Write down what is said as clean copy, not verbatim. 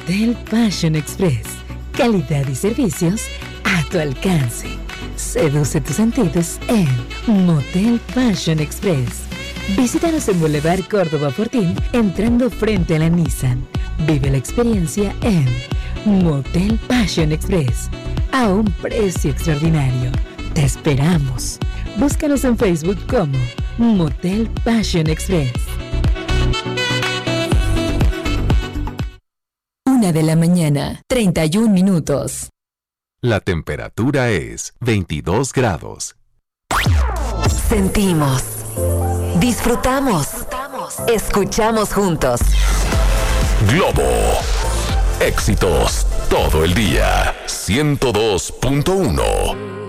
Motel Passion Express. Calidad y servicios a tu alcance. Seduce tus sentidos en Motel Passion Express. Visítanos en Boulevard Córdoba Fortín, entrando frente a la Nissan. Vive la experiencia en Motel Passion Express, a un precio extraordinario. Te esperamos. Búscanos en Facebook como Motel Passion Express. 1:31 a.m. La temperatura es 22 grados. Sentimos, disfrutamos, escuchamos juntos. Globo. Éxitos todo el día. 102.1.